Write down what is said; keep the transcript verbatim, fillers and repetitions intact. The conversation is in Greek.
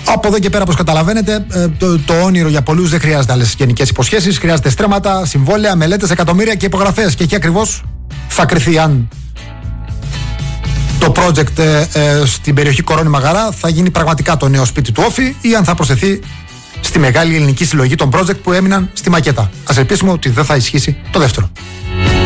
Από εδώ και πέρα, όπως καταλαβαίνετε, το, το όνειρο για πολλούς δεν χρειάζεται άλλες γενικές υποσχέσεις. Χρειάζεται στρέμματα, συμβόλαια, μελέτες, εκατομμύρια και υπογραφές. Και εκεί ακριβώς θα κριθεί αν το project ε, ε, στην περιοχή Κορώνη Μαγαρά θα γίνει πραγματικά το νέο σπίτι του Όφη ή αν θα προσθεθεί στη μεγάλη ελληνική συλλογή των project που έμειναν στη μακέτα. Ας ελπίσουμε ότι δεν θα ισχύσει το δεύτερο.